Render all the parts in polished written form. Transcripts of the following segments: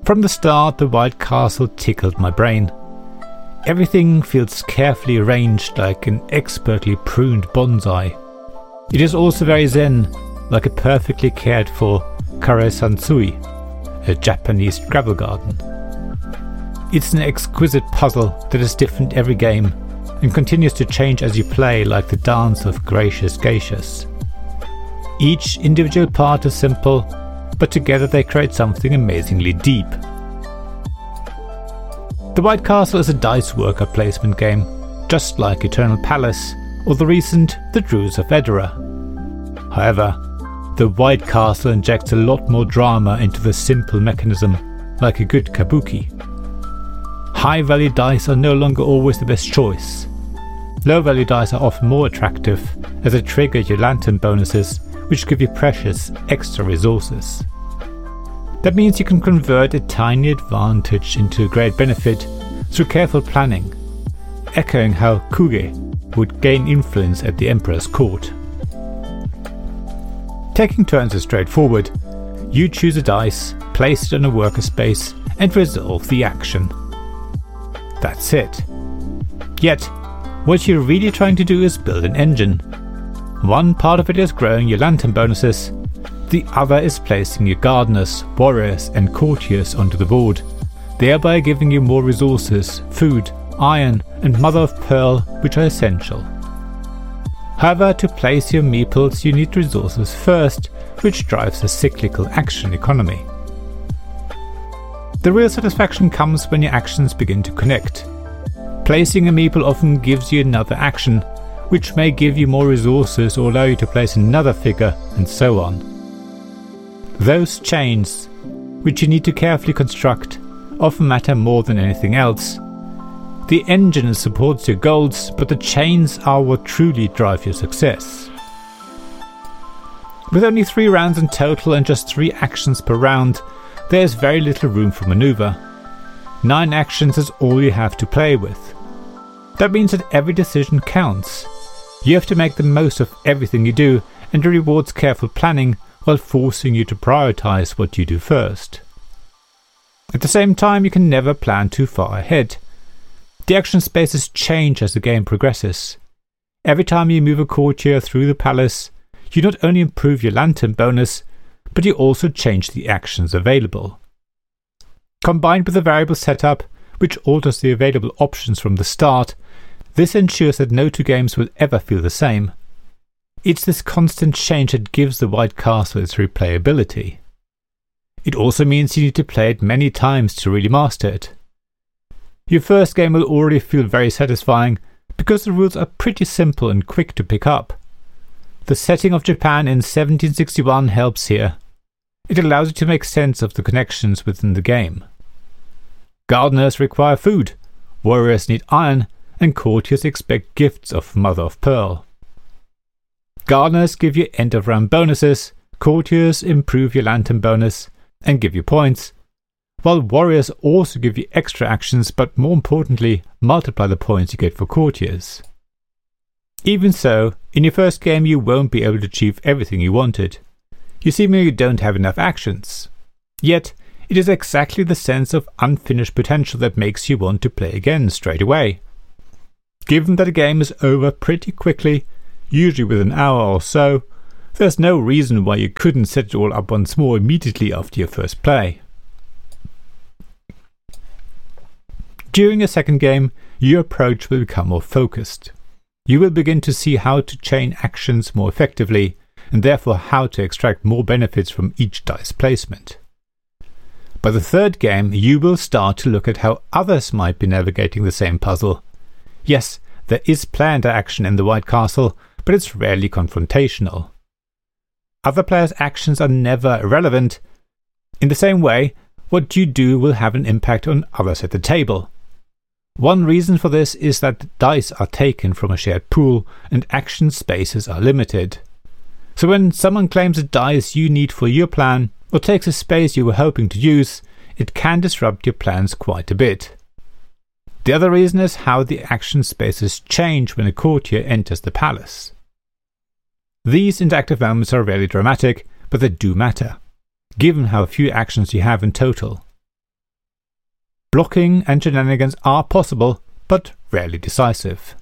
From the start, the White Castle tickled my brain. Everything feels carefully arranged like an expertly pruned bonsai. It is also very zen, like a perfectly cared for Kare-sansui, a Japanese travel garden. It's an exquisite puzzle that is different every game and continues to change as you play, like the dance of gracious geishas. Each individual part is simple, but together they create something amazingly deep. The White Castle is a dice worker placement game, just like Eternal Palace or the recent The Druids of Edera. However, the White Castle injects a lot more drama into the simple mechanism, like a good kabuki. High-value dice are no longer always the best choice. Low-value dice are often more attractive, as they trigger your lantern bonuses, which give you precious extra resources. That means you can convert a tiny advantage into a great benefit through careful planning, echoing how Kuge would gain influence at the Emperor's court. Taking turns is straightforward. You choose a dice, place it on a worker space, and resolve the action. That's it. Yet, what you're really trying to do is build an engine. One part of it is growing your lantern bonuses, the other is placing your gardeners, warriors and courtiers onto the board, thereby giving you more resources, food, iron and mother of pearl, which are essential. However, to place your meeples you need resources first, which drives a cyclical action economy. The real satisfaction comes when your actions begin to connect. Placing a meeple often gives you another action, which may give you more resources or allow you to place another figure, and so on. Those chains, which you need to carefully construct, often matter more than anything else. The engine supports your goals, but the chains are what truly drive your success. With only 3 rounds in total and just 3 actions per round, there is very little room for maneuver. 9 actions is all you have to play with. That means that every decision counts. You have to make the most of everything you do, and it rewards careful planning while forcing you to prioritize what you do first. At the same time, you can never plan too far ahead. The action spaces change as the game progresses. Every time you move a courtier through the palace, you not only improve your lantern bonus, but you also change the actions available. Combined with a variable setup, which alters the available options from the start, this ensures that no 2 games will ever feel the same. It's this constant change that gives the White Castle its replayability. It also means you need to play it many times to really master it. Your first game will already feel very satisfying because the rules are pretty simple and quick to pick up. The setting of Japan in 1761 helps here. It allows you to make sense of the connections within the game. Gardeners require food, warriors need iron, and courtiers expect gifts of mother of pearl. Gardeners give you end of round bonuses, courtiers improve your lantern bonus and give you points, while warriors also give you extra actions, but more importantly multiply the points you get for courtiers. Even so, in your first game you won't be able to achieve everything you wanted. You seemingly don't have enough actions. Yet, it is exactly the sense of unfinished potential that makes you want to play again straight away. Given that a game is over pretty quickly, usually within an hour or so, there's no reason why you couldn't set it all up once more immediately after your first play. During a second game, your approach will become more focused. You will begin to see how to chain actions more effectively, and therefore how to extract more benefits from each dice placement. By the third game, you will start to look at how others might be navigating the same puzzle. Yes, there is player interaction in the White Castle, but it's rarely confrontational. Other players' actions are never irrelevant. In the same way, what you do will have an impact on others at the table. One reason for this is that dice are taken from a shared pool and action spaces are limited. So when someone claims a dice you need for your plan, or takes a space you were hoping to use, it can disrupt your plans quite a bit. The other reason is how the action spaces change when a courtier enters the palace. These interactive moments are rarely dramatic, but they do matter, given how few actions you have in total. Blocking and shenanigans are possible, but rarely decisive.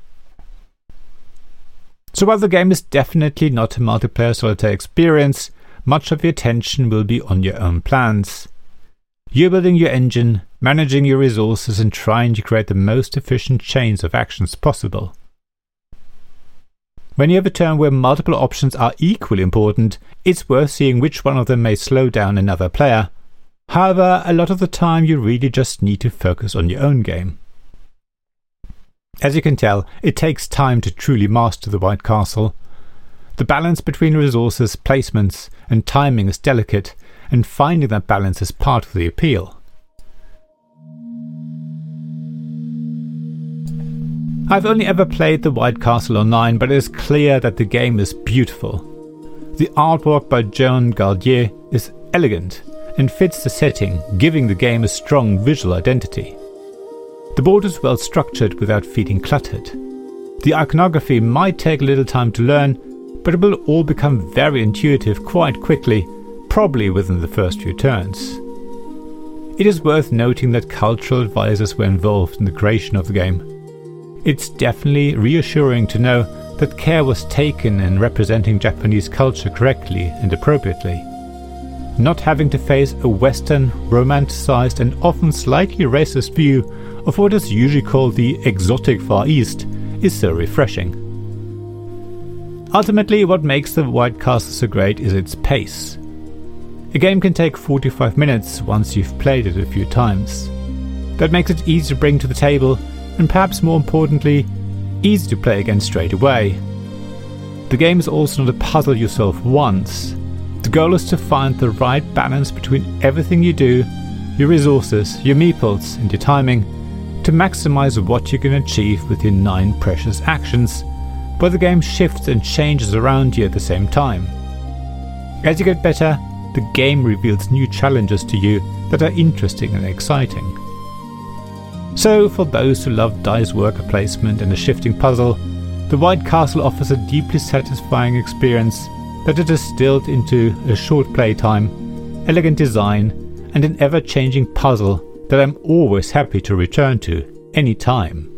So while the game is definitely not a multiplayer solitaire experience, much of your attention will be on your own plans. You're building your engine, managing your resources, and trying to create the most efficient chains of actions possible. When you have a turn where multiple options are equally important, it's worth seeing which one of them may slow down another player. However, a lot of the time you really just need to focus on your own game. As you can tell, it takes time to truly master the White Castle. The balance between resources, placements, and timing is delicate, and finding that balance is part of the appeal. I've only ever played the White Castle online, but it is clear that the game is beautiful. The artwork by Joan Galdier is elegant and fits the setting, giving the game a strong visual identity. The board is well structured without feeling cluttered. The iconography might take a little time to learn, but it will all become very intuitive quite quickly, probably within the first few turns. It is worth noting that cultural advisors were involved in the creation of the game. It's definitely reassuring to know that care was taken in representing Japanese culture correctly and appropriately. Not having to face a Western, romanticized and often slightly racist view of what is usually called the exotic Far East is so refreshing. Ultimately, what makes the White Castle so great is its pace. A game can take 45 minutes once you've played it a few times. That makes it easy to bring to the table, and perhaps more importantly, easy to play again straight away. The game is also not a puzzle you solve once. The goal is to find the right balance between everything you do, your resources, your meeples, and your timing, to maximize what you can achieve with your 9 precious actions, where the game shifts and changes around you at the same time. As you get better, the game reveals new challenges to you that are interesting and exciting. So, for those who love dice worker placement and a shifting puzzle, the White Castle offers a deeply satisfying experience that is distilled into a short playtime, elegant design, and an ever-changing puzzle that I'm always happy to return to, anytime.